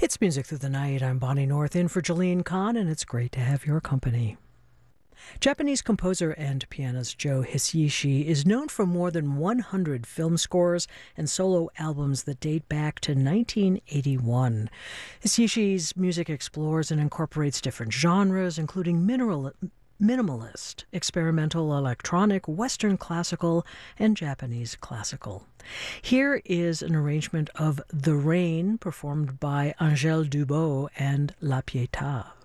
It's Music Through the Night. I'm Bonnie North in for Jolene Kahn, and it's great to have your company. Japanese composer and pianist Joe Hisaishi is known for more than 100 film scores and solo albums that date back to 1981. Hisaishi's music explores and incorporates different genres, including minimalist, experimental, electronic, Western classical, and Japanese classical. Here is an arrangement of The Rain performed by Angèle Dubos and La Pietà.